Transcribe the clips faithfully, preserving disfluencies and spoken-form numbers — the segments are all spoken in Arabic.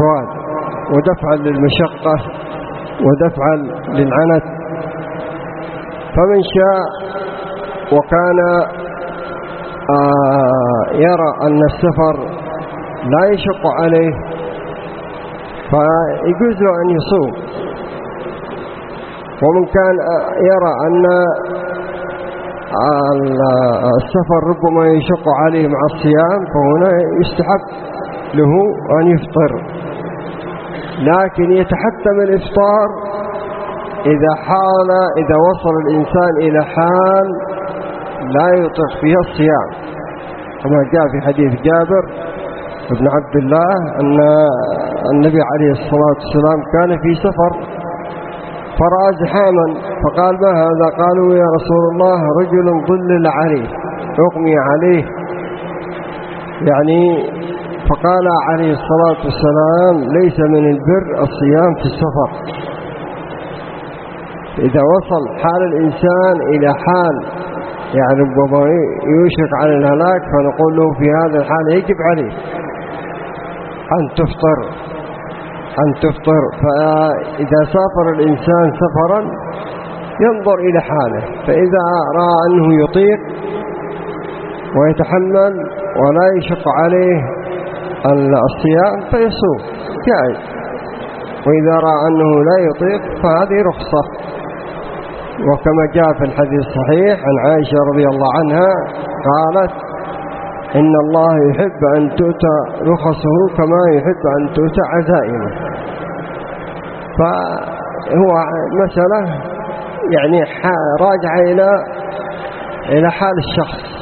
للهفوات ودفعا للمشقة ودفعا للعنت. فمن شاء وكان آه يرى أن السفر لا يشق عليه فيجوز له أن يصوم، ومن كان يرى أن السفر ربما يشق عليه مع الصيام فهنا يستحب له أن يفطر، لكن يتحتم الإفطار إذا حال إذا وصل الإنسان إلى حال لا يطيق فيها الصيام، كما جاء في حديث جابر بن عبد الله أن النبي عليه الصلاة والسلام كان في سفر فرأى زحاما فقال ما هذا؟ قالوا يا رسول الله رجل ضلل عليه أغمي عليه، يعني فقال عليه الصلاة والسلام ليس من البر الصيام في السفر. إذا وصل حال الإنسان إلى حال يعني ربما يشرك على الهلاك فنقول له في هذا الحال يجب عليه أن تفطر أن تفطر. فإذا سافر الإنسان سفرا ينظر إلى حاله، فإذا رأى أنه يطيق ويتحمل ولا يشق عليه الصيام فيصوم جائز، وإذا رأى أنه لا يطيق فهذه رخصة. وكما جاء في الحديث الصحيح عن عائشة رضي الله عنها قالت إن الله يحب أن تؤتى رخصه كما يحب أن تؤتى عزائمه. فهو مسألة يعني راجعة إلى إلى حال الشخص.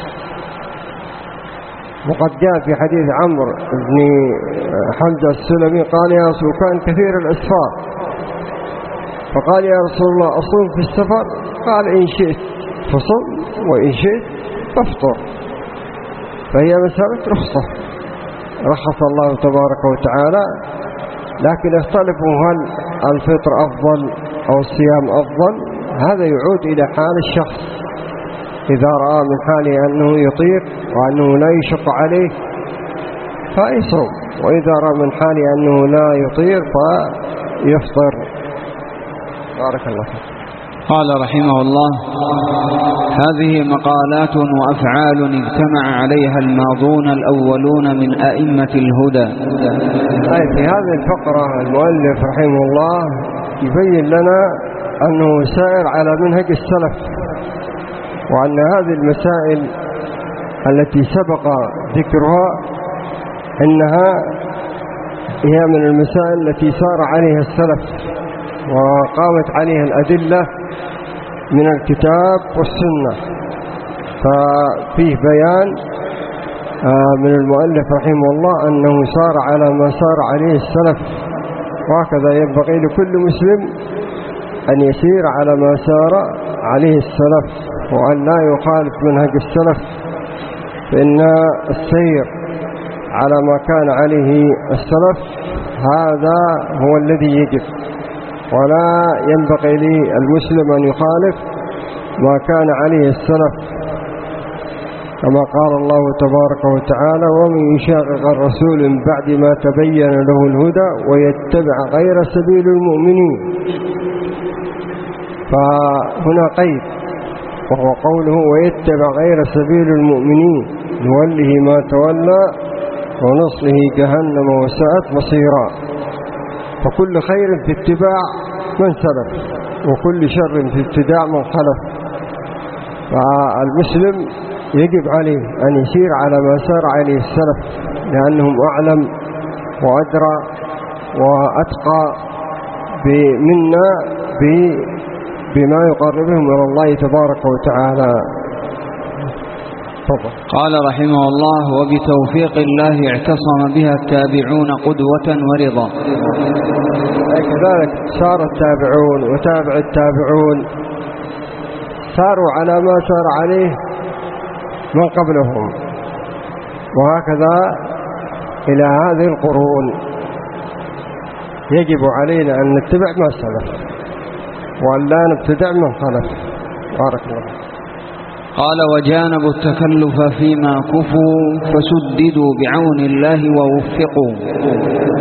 وقد جاء في حديث عمرو بن حمزة السلمي قال يا رسول كان كثير الأسفار، فقال يا رسول الله أصوم في السفر؟ قال إن شئت فصم وإن شئت فافطر. فهي مسألة رخصة رخص الله تبارك وتعالى، لكن يختلفوا هل الفطر أفضل أو الصيام أفضل، هذا يعود إلى حال الشخص. إذا رأى من حاله أنه يطيق وأنه لا يشق عليه فيصوم، وإذا رأى من حاله أنه لا يطيق فيفطر. بارك الله فيك. قال رحمه الله هذه مقالات وأفعال اجتمع عليها الماضون الأولون من أئمة الهدى. أي في هذه الفقرة المؤلف رحمه الله يبين لنا أنه سائر على منهج السلف، وأن هذه المسائل التي سبق ذكرها إنها هي من المسائل التي سار عليها السلف وقامت عليها الأدلة من الكتاب والسنة. ففيه بيان من المؤلف رحمه الله أنه سار على ما سار عليه السلف، وهكذا ينبغي لكل مسلم أن يسير على ما سار عليه السلف وأن لا يخالف منهج السلف، فإن السير على ما كان عليه السلف هذا هو الذي يجب، ولا ينبغي للمسلم أن يخالف ما كان عليه السلف، كما قال الله تبارك وتعالى ومن يشاقق الرسول من بعد ما تبين له الهدى ويتبع غير سبيل المؤمنين. فهنا قيد وهو قوله ويتبع غير سبيل المؤمنين نوله ما تولى ونصله جهنم وساءت مصيرا. فكل خير في اتباع من سلف وكل شر في ابتداع من خلف. فالمسلم يجب عليه أن يسير على ما سار عليه السلف، لأنهم أعلم وأدرى وأتقى منا بما يقربهم إلى الله تبارك وتعالى. طبعا. قال رحمه الله وبتوفيق الله اعتصم بها التابعون قدوة ورضا. كذلك سار التابعون وتابع التابعون ساروا على ما سار عليه من قبلهم، وهكذا إلى هذه القرون. يجب علينا أن نتبع ما سلف وأن لا نبتدع من خلف. بارك الله. قال وجانبوا التكلف فيما كفوا فسددوا بعون الله ووفقوا.